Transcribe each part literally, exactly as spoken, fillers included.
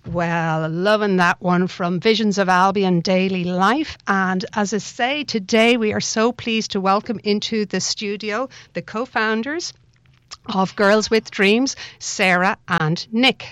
Well, loving that one from Visions of Albion Daily Life. And as I say, today we are so pleased to welcome into the studio the co-founders of Girls with Dreams, Sarah and Nick.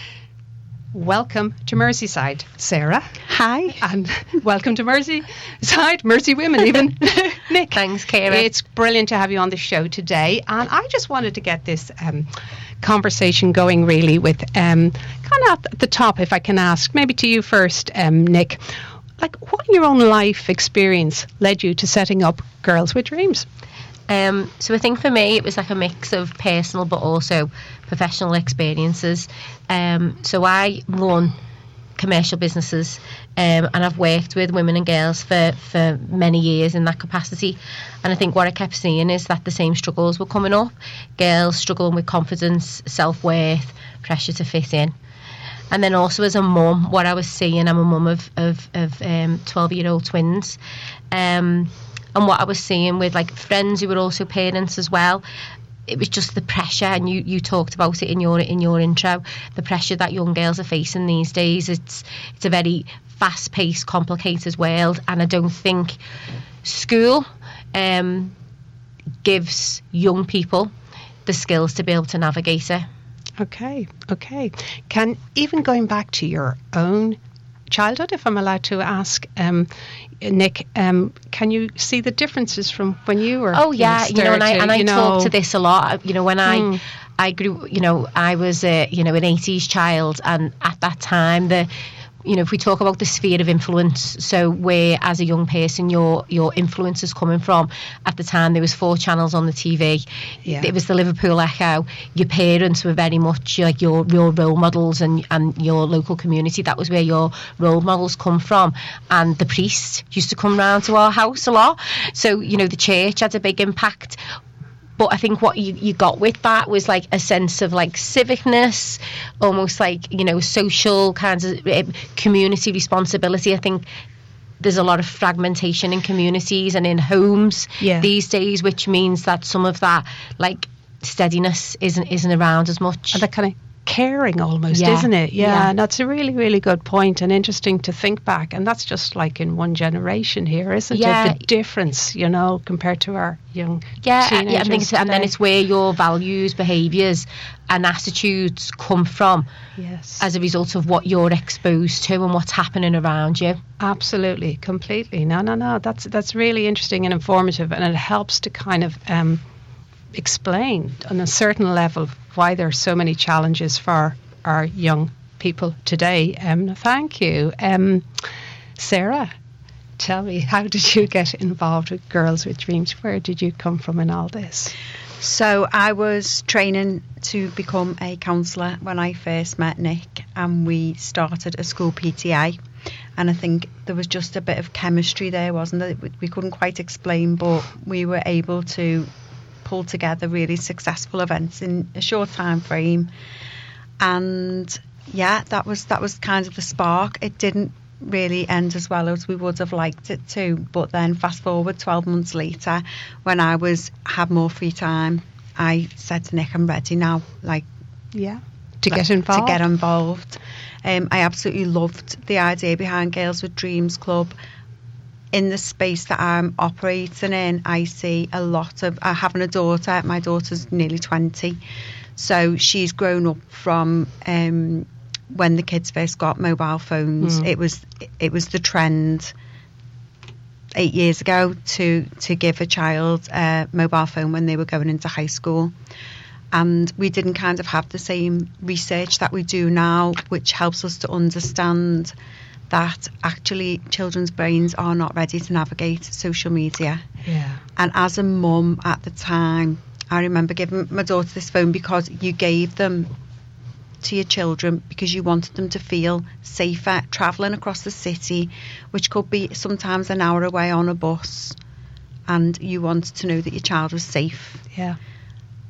Welcome to Merseyside, Sarah. Hi. And welcome to Merseyside, Mersey Women even, Nick. Thanks, Kara. It's brilliant to have you on the show today. And I just wanted to get this um, conversation going really with um, kind of at the top, if I can ask, maybe to you first, um, Nick. Like, what in your own life experience led you to setting up Girls with Dreams? Um, so I think for me it was like a mix of personal but also professional experiences. Um, so I run commercial businesses um, and I've worked with women and girls for, for many years in that capacity. And I think what I kept seeing is that the same struggles were coming up. Girls struggling with confidence, self-worth, pressure to fit in. And then also as a mum, what I was seeing, I'm a mum of, of, of um, twelve-year-old twins. Um, and what I was seeing with like friends who were also parents as well, it was just the pressure, and you, you talked about it in your in your intro, the pressure that young girls are facing these days. It's it's a very fast-paced, complicated world, and I don't think school um, gives young people the skills to be able to navigate it. Okay, okay. Can, even going back to your own childhood, if I'm allowed to ask, um, Nick, um, can you see the differences from when you were? Oh yeah, you know, you know and I and I know, talk to this a lot. You know, when I mm. I grew, you know, I was a you know an eighties child, and at that time the. You know, if we talk about the sphere of influence, so where as a young person your your influence is coming from, at the time there was four channels on the T V. Yeah. It was the Liverpool Echo. Your parents were very much like your, your role models, and, and your local community, that was where your role models come from. And the priest used to come round to our house a lot. So, you know, the church had a big impact. But I think what you, you got with that was like a sense of like civicness, almost like, you know, social kinds of uh, community responsibility. I think there's a lot of fragmentation in communities and in homes yeah. these days, which means that some of that like steadiness isn't isn't around as much. And that kind of caring almost, yeah. isn't it? Yeah, yeah. And that's a really, really good point, and interesting to think back. And that's just like in one generation here, isn't yeah. it? The difference, you know, compared to our young yeah, teenagers yeah. I think it's, and then it's where your values, behaviours and attitudes come from. Yes. As a result of what you're exposed to and what's happening around you. Absolutely, completely. No, no, no. That's that's really interesting and informative, and it helps to kind of um, explain on a certain level why there are so many challenges for our young people today. Um, thank you. Um, Sarah, tell me, how did you get involved with Girls with Dreams? Where did you come from in all this? So I was training to become a counsellor when I first met Nick, and we started a school P T A. And I think there was just a bit of chemistry there, wasn't there? We couldn't quite explain, but we were able to pull together really successful events in a short time frame. And yeah, that was that was kind of the spark. It didn't really end as well as we would have liked it to, but then fast forward twelve months later, when I was had more free time, I said to Nick, I'm ready now, like yeah to get involved to get involved um, I absolutely loved the idea behind Girls with Dreams Club. In the space that I'm operating in, I see a lot of uh, having a daughter. My daughter's nearly twenty, so she's grown up from um, when the kids first got mobile phones. Mm. It was it was the trend eight years ago to to give a child a mobile phone when they were going into high school. And we didn't kind of have the same research that we do now, which helps us to understand that actually children's brains are not ready to navigate social media. Yeah. And as a mum at the time, I remember giving my daughter this phone because you gave them to your children because you wanted them to feel safer travelling across the city, which could be sometimes an hour away on a bus, and you wanted to know that your child was safe. Yeah.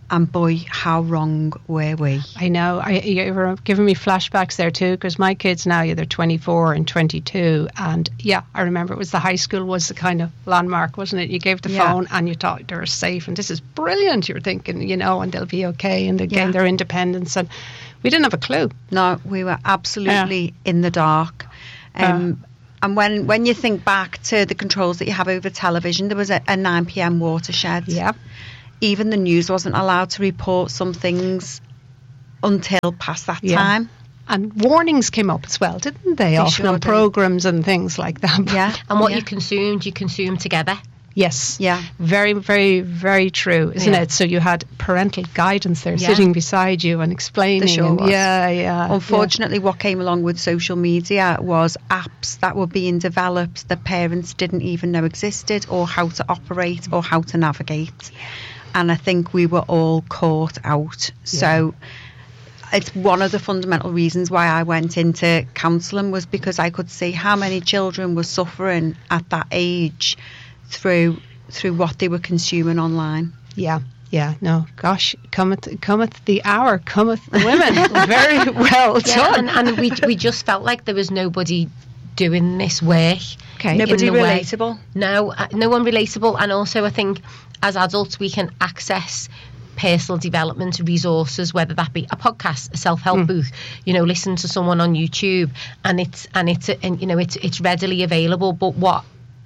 And boy, how wrong were we? I know. I, you were giving me flashbacks there too, because my kids now, yeah, they're twenty-four and twenty-two, and yeah, I remember it was the high school was the kind of landmark, wasn't it? You gave the Yeah. phone and you thought they were safe, and this is brilliant. You're thinking, you know, and they'll be okay, and they Yeah. gain their independence, and we didn't have a clue. No, we were absolutely in the dark. Um, and when, when you think back to the controls that you have over television, there was a, a nine p.m. watershed. Yeah. Even the news wasn't allowed to report some things until past that Yeah. time. And warnings came up as well, didn't they? They Often sure on did. programs and things like that. Yeah. And what yeah. you consumed, you consumed together. Yes. Yeah. Very, very, very true, isn't Yeah. it? So you had parental guidance there Yeah. sitting beside you and explaining. There sure and was. Yeah, yeah. Unfortunately, what came along with social media was apps that were being developed that parents didn't even know existed, or how to operate or how to navigate. And I think we were all caught out. So it's one of the fundamental reasons why I went into counselling, was because I could see how many children were suffering at that age through through what they were consuming online. Yeah, yeah. No, gosh, cometh, cometh the hour, cometh the women. Very well Yeah, done. and, and we we just felt like there was nobody doing this work. Okay. Nobody in the way. relatable. No, uh, no one relatable. And also, I think as adults, we can access personal development resources, whether that be a podcast, a self-help Mm. booth, you know, listen to someone on YouTube, and it's and it's and you know it's it's readily available. But what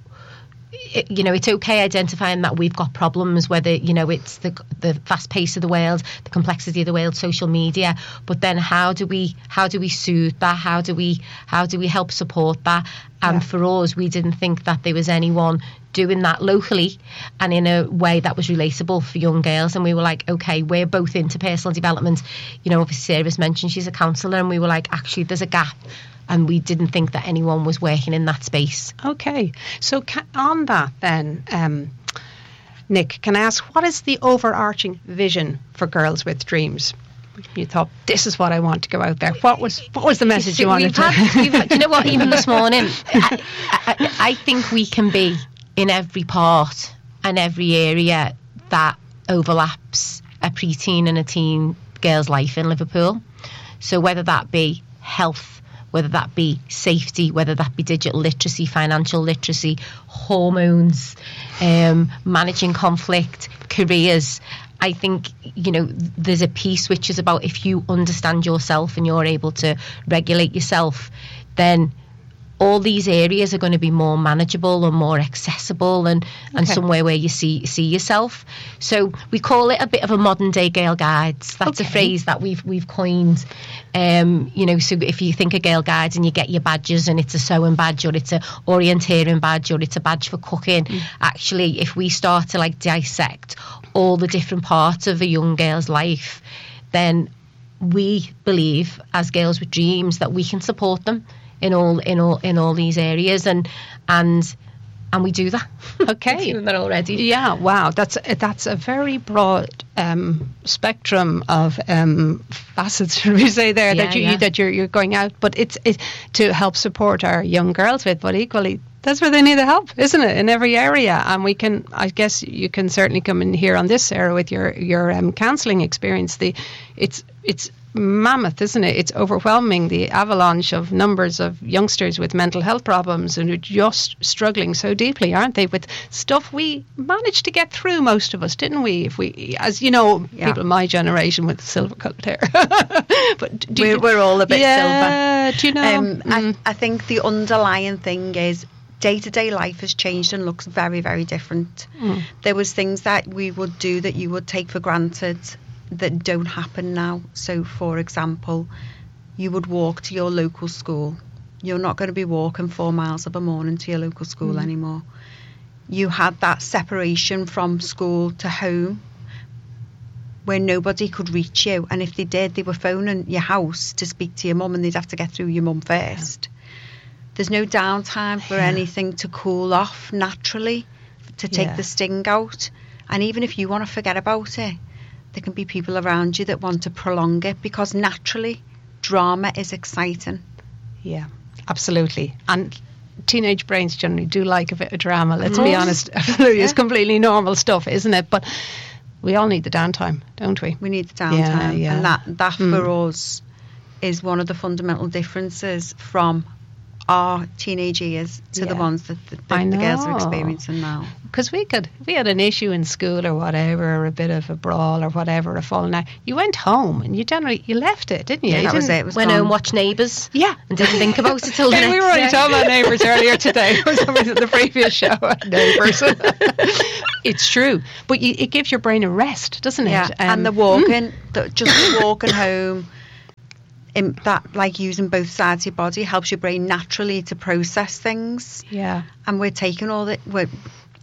it, you know, it's okay identifying that we've got problems, whether, you know, it's the the fast pace of the world, the complexity of the world, social media. But then how do we how do we soothe that? How do we how do we help support that? And Yeah. for us, we didn't think that there was anyone doing that locally and in a way that was relatable for young girls. And we were like, okay, we're both into personal development. You know, obviously Sarah's mentioned she's a counsellor, and we were like, actually, there's a gap. And we didn't think that anyone was working in that space. Okay. So ca- on that then, um, Nick, can I ask, what is the overarching vision for Girls with Dreams? You thought, this is what I want to go out there. What was what was the message See, you wanted we've to... had, we've had, do you know what, even this morning, I, I, I think we can be in every part and every area that overlaps a preteen and a teen girl's life in Liverpool. So whether that be health, whether that be safety, whether that be digital literacy, financial literacy, hormones, um, managing conflict, careers. I think, you know, there's a piece which is about if you understand yourself and you're able to regulate yourself, then all these areas are going to be more manageable and more accessible, and, and Okay. somewhere where you see see yourself. So we call it a bit of a modern day Girl Guides. That's Okay. a phrase that we've we've coined. Um, you know, so if you think of Girl Guides and you get your badges, and it's a sewing badge, or it's a orienteering badge, or it's a badge for cooking. Mm. Actually, if we start to like dissect all the different parts of a young girl's life, then we believe as Girls with Dreams that we can support them in all in all in all these areas, and and and we do that. Okay. We're doing that already. Yeah, wow, that's that's a very broad um, spectrum of um, facets, should we say there, Yeah, that you yeah. that you're you're going out, but it's it, to help support our young girls with, but equally that's where they need the help, isn't it, in every area? And we can, I guess, you can certainly come in here on this, Sarah, with your your um, counselling experience. The it's it's mammoth, isn't it? It's overwhelming, the avalanche of numbers of youngsters with mental health problems and who are just struggling so deeply, aren't they, with stuff we managed to get through, most of us, didn't we? If we, as you know, Yeah. people my generation with silver coloured hair. But do We're, you, we're all a bit yeah, silver. do you know? Um, Mm. I, I think the underlying thing is day-to-day life has changed and looks very, very different. Mm. There was things that we would do that you would take for granted that don't happen now. So, for example, you would walk to your local school. You're not going to be walking four miles of a morning to your local school Mm. anymore. You had that separation from school to home where nobody could reach you, and if they did, they were phoning your house to speak to your mum, and they'd have to get through your mum first. There's no downtime for Yeah. anything to cool off naturally, to take Yeah. the sting out. And even if you want to forget about it, there can be people around you that want to prolong it, because naturally drama is exciting. Yeah, absolutely. And teenage brains generally do like a bit of drama, let's be course. honest. Absolutely. It's Yeah. completely normal stuff, isn't it? But We all need the downtime, don't we? We need the downtime, Yeah, yeah. and that that Mm. for us is one of the fundamental differences from our teenage years to the Yeah. ones that the, I the, the girls are know. experiencing now. Because we could, if we had an issue in school or whatever, or a bit of a brawl or whatever, a falling out, you went home and you generally, you left it, didn't you? Yeah, You that was didn't- it. It was Went gone. home, watched Neighbours, Yeah. and didn't think about it till the Hey, next we were only day. talking about Neighbours earlier today. For some reason, the previous show, Neighbours. It's true, but you, it gives your brain a rest, doesn't it? Yeah, Um, and the walking, the, just walking home, in that like using both sides of your body helps your brain naturally to process things. Yeah, And we're taking all that, we're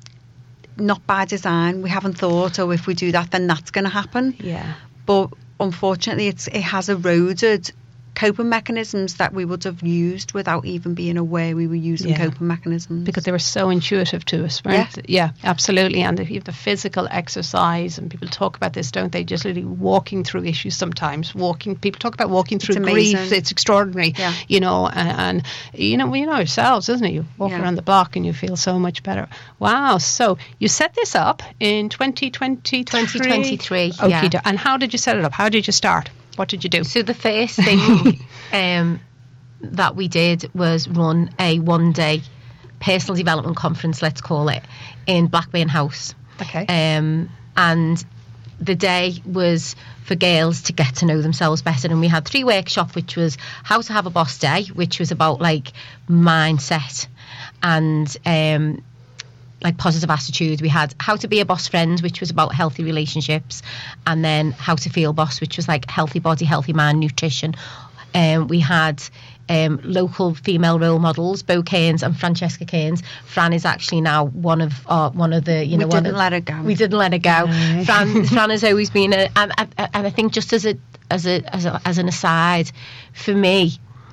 not by design. We haven't thought, oh, if we do that, then that's going to happen. yeah. But unfortunately, it's it has eroded coping mechanisms that we would have used without even being aware we were using Yeah. coping mechanisms. Because they were so intuitive to us, weren't they? Yeah, absolutely. And if you have the physical exercise, and people talk about this, don't they? Just literally walking through issues sometimes. Walking, people talk about walking through grief. amazing. It's extraordinary, Yeah. you know. And, and you know, we know ourselves, isn't it? You walk Yeah. around the block and you feel so much better. Wow. So you set this up in twenty twenty-three. twenty twenty-three, Okay. yeah. do- And how did you set it up? How did you start? What did you do? So the first thing um, that we did was run a one-day personal development conference, let's call it, in Blackburn House. Okay. Um, and the day was for girls to get to know themselves better. And we had three workshops, which was how to have a boss day, which was about like mindset and um, like positive attitude. We had how to be a boss friend, which was about healthy relationships, and then how to feel boss, which was like healthy body, healthy mind, nutrition. Um, we had um, local female role models, Bo Cairns and Francesca Cairns. Fran is actually now one of our, one of the, you we know, one didn't of, let her go. we didn't let her go. Right. Fran, Fran has always been a, and, and, and I think just as a as a as, a, as an aside, for me,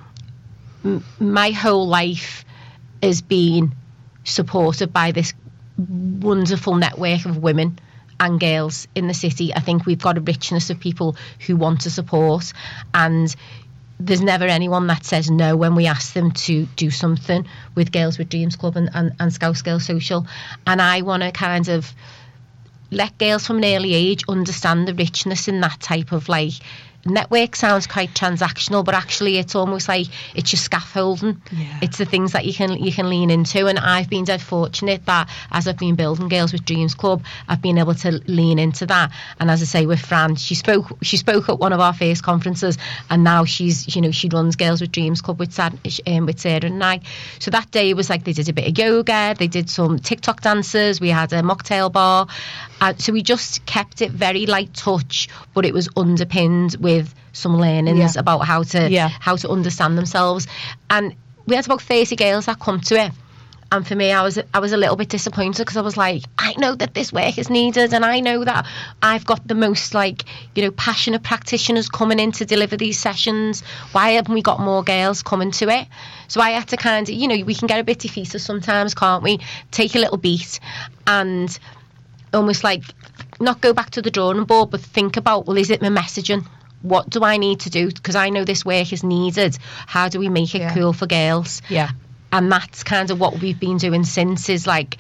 m- my whole life has been supported by this wonderful network of women and girls in the city. I think we've got a richness of people who want to support, and there's never anyone that says no when we ask them to do something with Girls with Dreams Club and, and, and Scouse Girls Social. And I want to kind of let girls from an early age understand the richness in that type of like network. Sounds quite transactional, but actually it's almost like it's your scaffolding. Yeah. It's the things that you can you can lean into. And I've been dead fortunate that as I've been building Girls with Dreams Club, I've been able to lean into that. And as I say, with Fran, she spoke she spoke at one of our first conferences, and now she's you know she runs Girls with Dreams Club with Sarah, um, with Sarah and I. So that day was like they did a bit of yoga, they did some TikTok dances, we had a mocktail bar. Uh, so we just kept it very light touch, but it was underpinned with some learnings Yeah. about how to Yeah. how to understand themselves. And we had about thirty girls that come to it. And for me, I was I was a little bit disappointed because I was like, I know that this work is needed, and I know that I've got the most like you know passionate practitioners coming in to deliver these sessions. Why haven't we got more girls coming to it? So I had to kind of you know we can get a bit defeated sometimes, can't we? Take a little beat and almost like not go back to the drawing board, but think about, well, is it my messaging? What do I need to do? Because I know this work is needed. How do we make it Yeah. cool for girls? Yeah. And that's kind of what we've been doing since is like,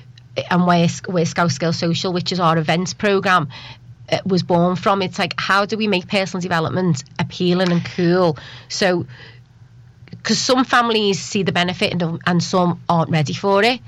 and where, where Scouse Girls Social, which is our events programme, uh, was born from. It's like, how do we make personal development appealing and cool? So, because some families see the benefit and, and some aren't ready for it.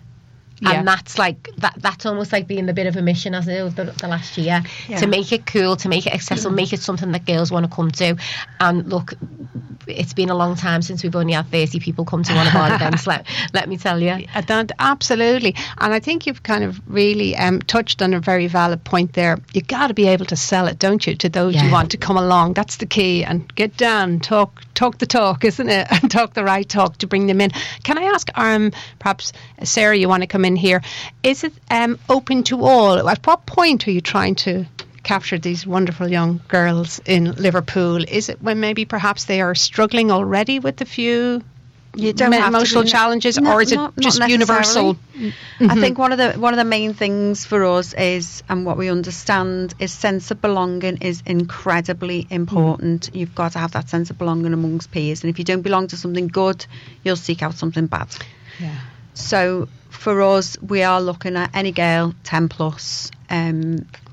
Yeah. And that's like that. That's almost like being a bit of a mission as it was the, the last year Yeah. to make it cool, to make it accessible, make it something that girls want to come to. And look, it's been a long time since we've only had thirty people come to one of our events. Let let me tell you. Uh, That, absolutely. And I think you've kind of really um, touched on a very valid point there. You got to be able to sell it, don't you, to those Yeah. you want to come along. That's the key. And get down, talk talk the talk, isn't it? And talk the right talk to bring them in. Can I ask, um, perhaps, uh, Sarah, you want to come in here? Is it um, open to all? At what point are you trying to capture these wonderful young girls in Liverpool? Is it when maybe perhaps they are struggling already with a few You don't me- have to emotional be- challenges, No, or is it not- not just necessarily. universal? I think one of the one of the main things for us is, and what we understand is, sense of belonging is incredibly important. You've got to have that sense of belonging amongst peers, and if you don't belong to something good, you'll seek out something bad. Yeah. So for us, we are looking at any girl ten plus, um,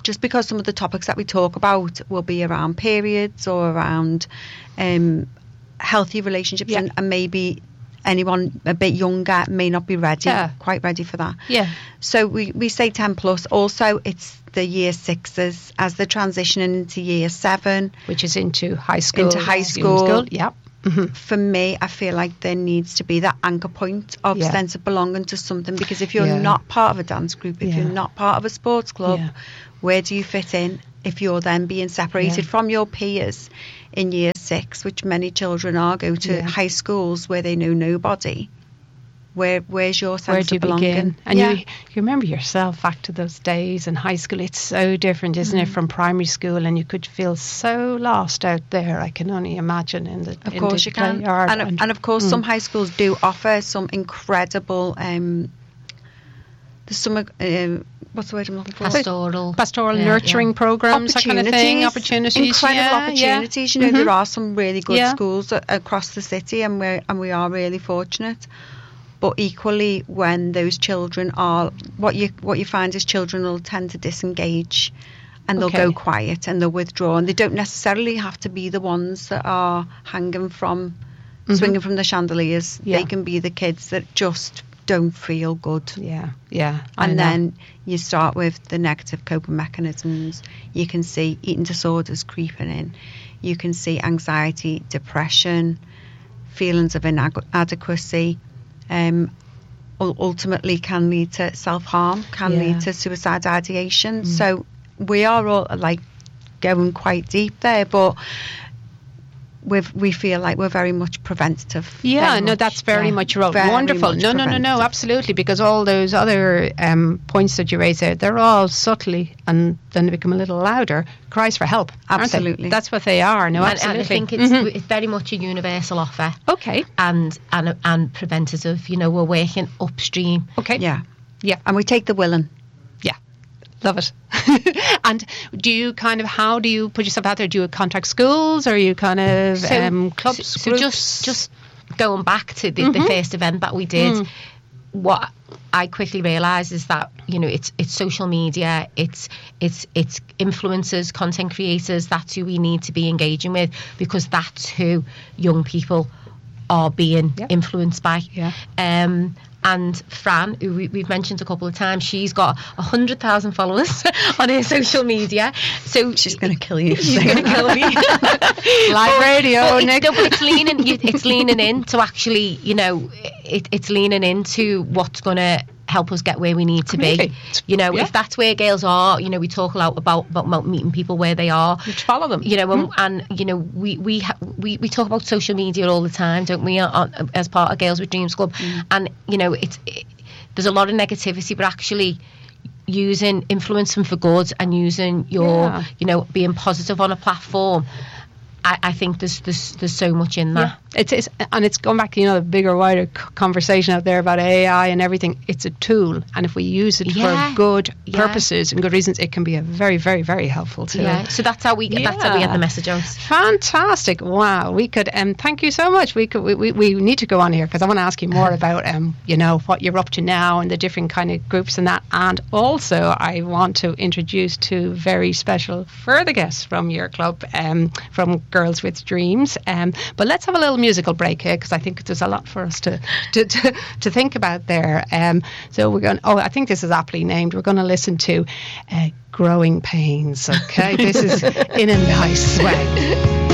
just because some of the topics that we talk about will be around periods or around um, healthy relationships, Yeah. and, and maybe anyone a bit younger may not be ready, Yeah. quite ready for that. Yeah. So we, we say ten plus. Also, it's the year sixes as they're transitioning into year seven. Which is into high school. Into high senior school. Yeah. Mhm. For me, I feel like there needs to be that anchor point of Yeah. sense of belonging to something, because if you're Yeah. not part of a dance group, if Yeah. you're not part of a sports club, Yeah. where do you fit in if you're then being separated Yeah. from your peers in year six, which many children are, go to Yeah. high schools where they know nobody? Where Where's your sense Where do you of belonging? begin? And yeah. you, you remember yourself back to those days in high school. It's so different, isn't Mm. it, from primary school? And you could feel so lost out there. I can only imagine in the Of in course the you can. yard. And, and of course, Mm. some high schools do offer some incredible. Um, there's some. Um, what's the word I'm looking for? Pastoral. pastoral Yeah, nurturing yeah. programs, that kind of thing, opportunities, incredible yeah, opportunities. Yeah. You know, Mhm. there are some really good Yeah. schools a- across the city, and we and we are really fortunate. But equally, when those children are, what you what you find is children will tend to disengage, and they'll Okay. go quiet and they'll withdraw, and they don't necessarily have to be the ones that are hanging from, Mhm. swinging from the chandeliers. Yeah. They can be the kids that just don't feel good. Yeah, yeah. I And know. then you start with the negative coping mechanisms. You can see eating disorders creeping in. You can see anxiety, depression, feelings of inadequacy. Um, ul- ultimately can lead to self-harm, can Yeah. lead to suicide ideation. Mm. So we are all like going quite deep there, but we've, we feel like we're very much preventative. Yeah, Very no, much, that's very yeah. much right. Very Wonderful. much No, no, no, no, preventative. absolutely. Because all those other um, points that you raised there, they're all subtly, and then they become a little louder, cries for help. aren't they? Absolutely. That's what they are. No, And, absolutely. and I think it's, Mhm. it's very much a universal offer. Okay. And, and and preventative. You know, we're working upstream. Okay. Yeah. Yeah. And we take the willing. Yeah. Love it. And do you kind of, how do you put yourself out there? Do you contact schools, or you kind of So, um, clubs, so, so groups? just just going back to the, the Mhm. first event that we did, Mm. what I quickly realised is that, you know, it's it's social media, it's it's it's influencers, content creators. That's who we need to be engaging with, because that's who young people are being Yep. influenced by. Yeah. Um, and Fran, who we, we've mentioned a couple of times, she's got a hundred thousand followers on her social media. So She's going to kill you. for she's saying going to that. kill me. Live radio, But Nick. It's, no, but it's leaning. you- It's leaning in to actually, you know, it, it's leaning into what's going to help us get where we need to Completely. be. You know, Yeah. if that's where girls are, you know, we talk a lot about about, about meeting people where they are. You follow them. You know, and, and you know, we we, ha- we we talk about social media all the time, don't we? On, as part of Girls with Dreams Club, and you know, it's it, there's a lot of negativity, but actually using influencing for good and using your, Yeah. you know, being positive on a platform. I, I think there's, there's there's so much in that. Yeah. It's, it's and it's going back to, you know, the bigger, wider c- conversation out there about A I and everything. It's a tool, and if we use it Yeah. for good Yeah. purposes and good reasons, it can be a very, very, very helpful tool. Yeah. So that's how we that's how we get Yeah. the message out. Fantastic! Wow, we could. Um, thank you so much. We could. We, we, we need to go on here because I want to ask you more about um, you know, what you're up to now and the different kind of groups and that. And also, I want to introduce two very special further guests from your club, um, from Girls with Dreams. Um, but let's have a little musical break here because I think there's a lot for us to to, to, to think about there. Um, so we're going. Oh, I think this is aptly named. We're going to listen to uh, "Growing Pains." Okay, this is in a nice way.